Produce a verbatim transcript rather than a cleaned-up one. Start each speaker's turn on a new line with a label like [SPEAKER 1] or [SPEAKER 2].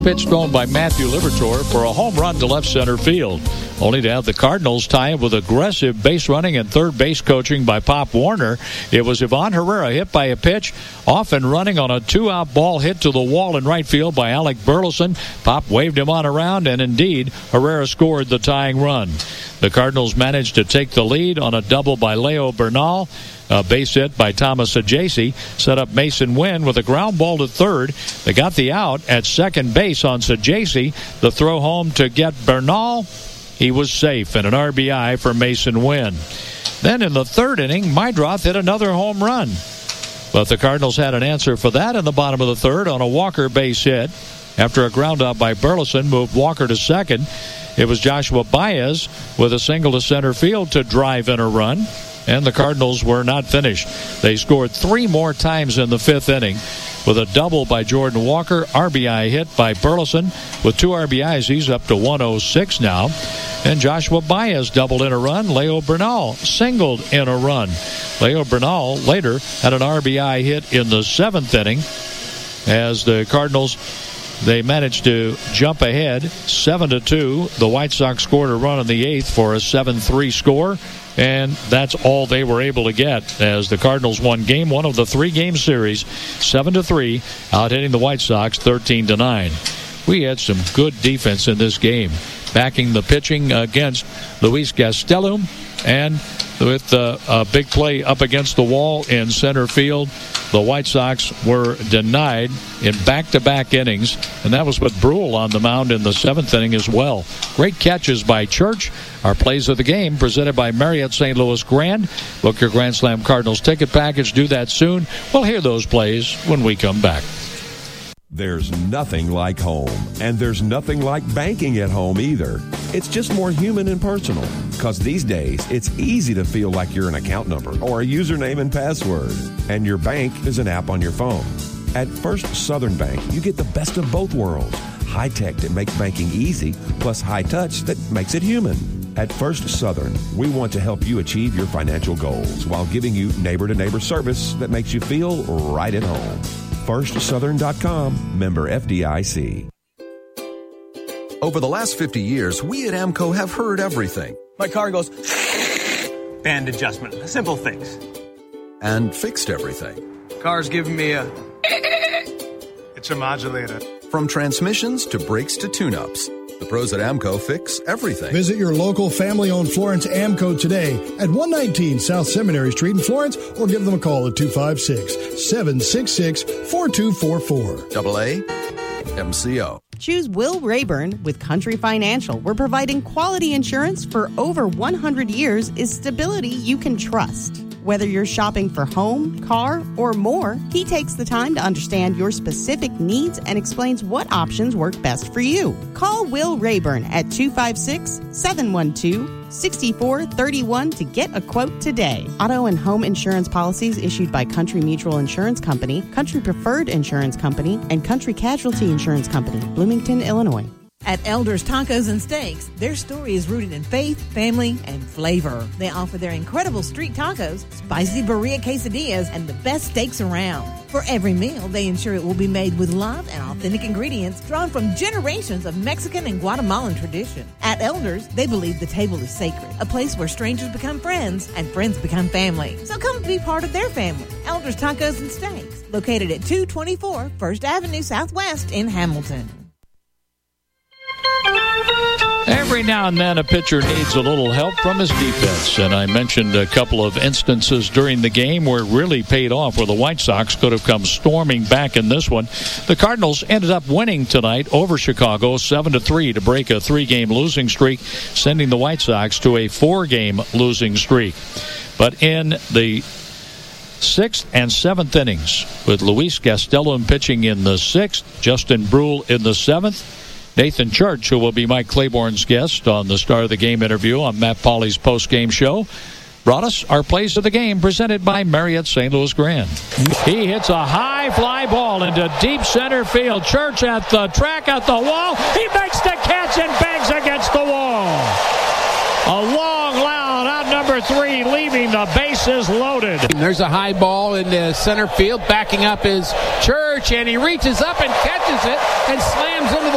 [SPEAKER 1] pitch thrown by Matthew Liberatore for a home run to left center field, only to have the Cardinals tie it with aggressive base running and third base coaching by Pop Warner. It was Ivan Herrera hit by a pitch, off and running on a two-out ball hit to the wall in right field by Alec Burleson. Pop waved him on around, and indeed, Herrera scored the tying run. The Cardinals managed to take the lead on a double by Leo Bernal. A base hit by Thomas Ajacey set up Mason Wynn with a ground ball to third. They got the out at second base on Ajacey. The throw home to get Bernal. He was safe, and an R B I for Mason Wynn. Then in the third inning, Meidroth hit another home run. But the Cardinals had an answer for that in the bottom of the third on a Walker base hit. After a ground out by Burleson moved Walker to second, it was Joshua Baez with a single to center field to drive in a run. And the Cardinals were not finished. They scored three more times in the fifth inning with a double by Jordan Walker, R B I hit by Burleson. With two R B Is, he's up to one oh six now. And Joshua Baez doubled in a run. Leo Bernal singled in a run. Leo Bernal later had an R B I hit in the seventh inning as the Cardinals, they managed to jump ahead seven to two. The White Sox scored a run in the eighth for a seven three score. And that's all they were able to get as the Cardinals won game one of the three-game series, seven to three, out-hitting the White Sox thirteen to nine. We had some good defense in this game, backing the pitching against Luis Gastelum, and with uh, a big play up against the wall in center field, the White Sox were denied in back-to-back innings, and that was with Brule on the mound in the seventh inning as well. Great catches by Church. Our plays of the game presented by Marriott Saint Louis Grand. Book your Grand Slam Cardinals ticket package. Do that soon. We'll hear those plays when we come back.
[SPEAKER 2] There's nothing like home, and there's nothing like banking at home either. It's just more human and personal, because these days it's easy to feel like you're an account number or a username and password, and your bank is an app on your phone. At First Southern Bank, you get the best of both worlds. High tech that makes banking easy, plus high touch that makes it human. At First Southern, we want to help you achieve your financial goals while giving you neighbor-to-neighbor service that makes you feel right at home. first southern dot com, member F D I C.
[SPEAKER 3] Over the last fifty years, we at AMCO have heard everything.
[SPEAKER 4] My car goes band adjustment, simple fix.
[SPEAKER 3] And fixed everything.
[SPEAKER 4] Car's giving me a it's a modulator.
[SPEAKER 3] From transmissions to brakes to tune-ups, the pros at AMCO fix everything.
[SPEAKER 5] Visit your local family-owned Florence AMCO today at one nineteen South Seminary Street in Florence, or give them a call at two five six, seven six six, four two four four.
[SPEAKER 3] Double A M C O.
[SPEAKER 6] Choose Will Rayburn with Country Financial, where providing quality insurance for over one hundred years is stability you can trust. Whether you're shopping for home, car, or more, he takes the time to understand your specific needs and explains what options work best for you. Call Will Rayburn at two five six, seven one two, six four three one to get a quote today. Auto and home insurance policies issued by Country Mutual Insurance Company, Country Preferred Insurance Company, and Country Casualty Insurance Company, Bloomington, Illinois.
[SPEAKER 7] At Elders Tacos and Steaks, their story is rooted in faith, family, and flavor. They offer their incredible street tacos, spicy burrito quesadillas, and the best steaks around. For every meal, they ensure it will be made with love and authentic ingredients drawn from generations of Mexican and Guatemalan tradition. At Elders, they believe the table is sacred, a place where strangers become friends and friends become family. So come be part of their family. Elders Tacos and Steaks, located at two twenty-four First Avenue Southwest in Hamilton.
[SPEAKER 1] Every now and then a pitcher needs a little help from his defense, and I mentioned a couple of instances during the game where it really paid off, where the White Sox could have come storming back in this one. The Cardinals ended up winning tonight over Chicago seven to three to break a three-game losing streak, sending the White Sox to a four-game losing streak. But in the sixth and seventh innings, with Luis Gastelum pitching in the sixth, Justin Brule in the seventh, Nathan Church, who will be Mike Claiborne's guest on the Start of the Game interview on Matt Pauley's post-game show, brought us our plays of the game presented by Marriott Saint Louis Grand. He hits a high fly ball into deep center field. Church at the track, at the wall. He makes the catch and bangs against the wall. A long, loud out number three, leaving the bases loaded.
[SPEAKER 8] There's a high ball in the center field. Backing up is Church, and he reaches up and catches it and slams into the